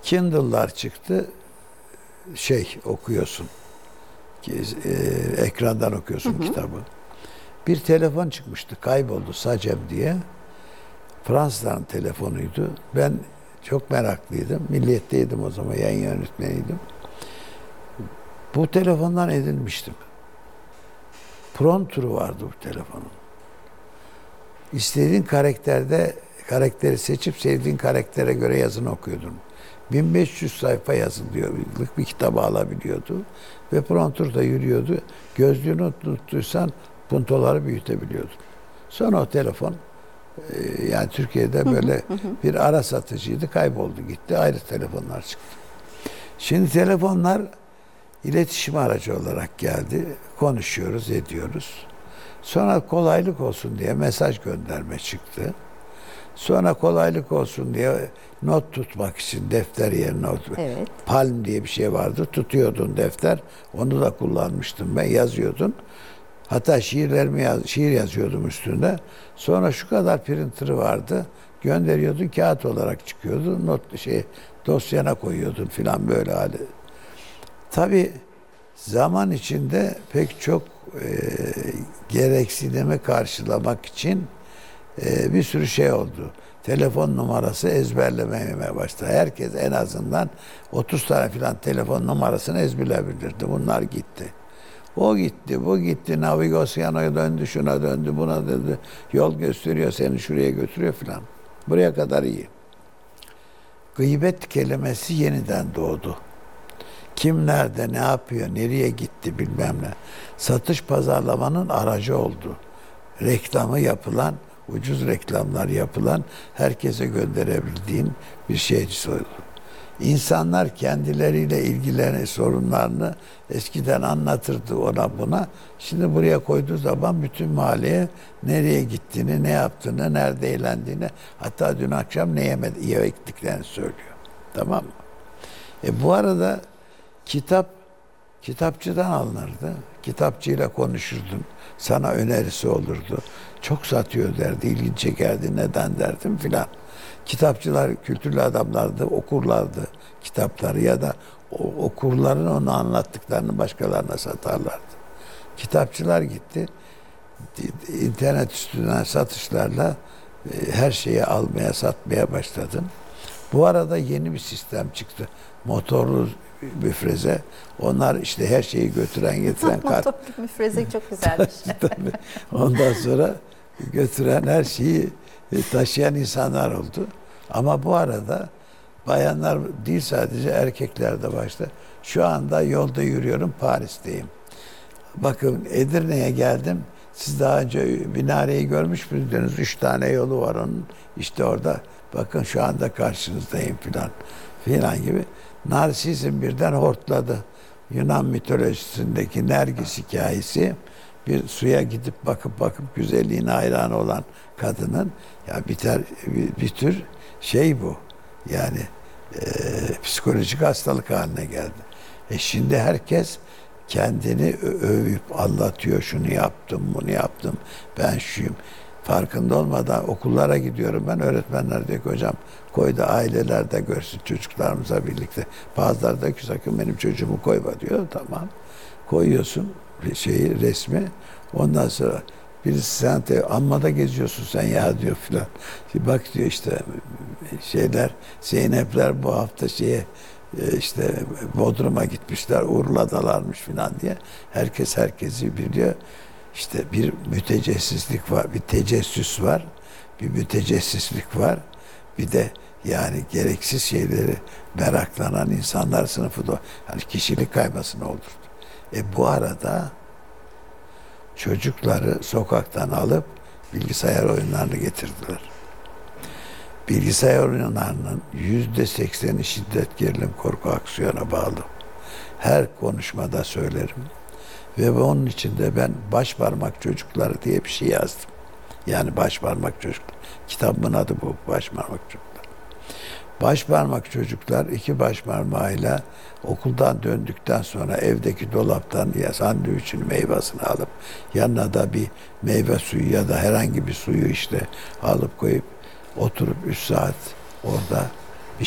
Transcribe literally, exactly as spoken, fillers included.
Kindle'lar çıktı. Şey okuyorsun. E, ekrandan okuyorsun hı hı. kitabı. Bir telefon çıkmıştı. Kayboldu. Sacem diye. Fransızların telefonuydu. Ben çok meraklıydım. Milliyetteydim o zaman. Yayın yönetmeniydim. Bu telefondan edinmiştim. Prompter'ı vardı bu telefonun. İstediğin karakterde karakteri seçip sevdiğin karaktere göre yazını okuyordun. bin beş yüz sayfa yazılıyorduk. Bir kitabı alabiliyordu. Ve prompter da yürüyordu. Gözlüğünü tuttuysan puntoları büyütebiliyordun. Sonra o telefon yani Türkiye'de böyle bir ara satıcıydı. Kayboldu gitti. Ayrı telefonlar çıktı. Şimdi telefonlar iletişim aracı olarak geldi. Konuşuyoruz, ediyoruz. Sonra kolaylık olsun diye mesaj gönderme çıktı. Sonra kolaylık olsun diye not tutmak için defter yerine evet. Palm diye bir şey vardı. Tutuyordun defter. Onu da kullanmıştım ben. Yazıyordun. Hatta şiirlerimi yaz, şiir yazıyordum üstünde. Sonra şu kadar printer'ı vardı. Gönderiyordun, kağıt olarak çıkıyordu. Not şey dosyana koyuyordun filan böyle hali. Tabii zaman içinde pek çok e, gereksinimi karşılamak için e, bir sürü şey oldu. Telefon numarası ezberlemeye başladı. Herkes en azından otuz tane filan telefon numarasını ezberleyebilirdi. Bunlar gitti. O gitti, bu gitti, navigasyona döndü, şuna döndü, buna döndü. Yol gösteriyor, seni şuraya götürüyor filan. Buraya kadar iyi. Gıybet kelimesi yeniden doğdu. Kim nerede, ne yapıyor, nereye gitti bilmem ne. Satış pazarlamanın aracı oldu. Reklamı yapılan, ucuz reklamlar yapılan, herkese gönderebildiğin bir şey oldu. İnsanlar kendileriyle ilgili sorunlarını eskiden anlatırdı ona buna. Şimdi buraya koyduğu zaman bütün mahalleye nereye gittiğini, ne yaptığını, nerede eğlendiğini, hatta dün akşam ne yemedi, yemektiklerini söylüyor. Tamam mı? E bu arada kitap kitapçıdan alınırdı. Kitapçıyla konuşurdun. Sana önerisi olurdu. Çok satıyor derdi, ilginç çekerdi, neden derdim filan. Kitapçılar kültürlü adamlardı, okurlardı kitapları ya da okurların onu anlattıklarını başkalarına satarlardı. Kitapçılar gitti. İnternet üstünden satışlarla her şeyi almaya, satmaya başladım. Bu arada yeni bir sistem çıktı. Motorlu müfreze. Onlar işte her şeyi götüren, getiren kart. Motorlu müfreze çok güzelmiş. Tabii. Ondan sonra götüren her şeyi taşıyan insanlar oldu. Ama bu arada bayanlar değil sadece erkekler de başta. Şu anda yolda yürüyorum, Paris'teyim. Bakın Edirne'ye geldim. Siz daha önce minareyi görmüş müydünüz? Üç tane yolu var onun. İşte orada. Bakın şu anda karşınızdayım filan. Filan gibi. Narsizm birden hortladı. Yunan mitolojisindeki Nergis hikayesi. Bir suya gidip bakıp bakıp güzelliğine hayran olan kadının ya biter bir, bir tür şey bu. Yani e, psikolojik hastalık haline geldi. E şimdi herkes kendini övüp anlatıyor. Şunu yaptım, bunu yaptım. Ben şuyum. Farkında olmadan okullara gidiyorum ben. Öğretmenler diyor ki hocam koy da aileler de görsün çocuklarımıza birlikte. Bazıları da ki sakın benim çocuğumu koyma diyor. Tamam. Koyuyorsun bir şeyi, resmi. Ondan sonra birisi sen de amma da geziyorsun sen ya diyor filan. Şimdi bak diyor işte şeyler, Zeynepler bu hafta şeye işte Bodrum'a gitmişler, Urla'dalarmış filan diye. Herkes herkesi biliyor. İşte bir mütecessislik var, bir tecessüs var, bir mütecessislik var. Bir de yani gereksiz şeyleri meraklanan insanlar sınıfı da hani kişilik kaymasını olurdu. E bu arada çocukları sokaktan alıp bilgisayar oyunlarını getirdiler. Bilgisayar oyunlarının yüzde sekseni şiddet, gerilim, korku, aksiyona bağlı. Her konuşmada söylerim. Ve onun içinde ben baş parmak çocukları diye bir şey yazdım. Yani baş parmak çocuklar. Kitabımın adı bu, baş parmak çocuklar. Baş parmak çocuklar iki baş parmağıyla okuldan döndükten sonra evdeki dolaptan ya sandviçin meyvasını alıp yanına da bir meyve suyu ya da herhangi bir suyu işte alıp koyup oturup üç saat orada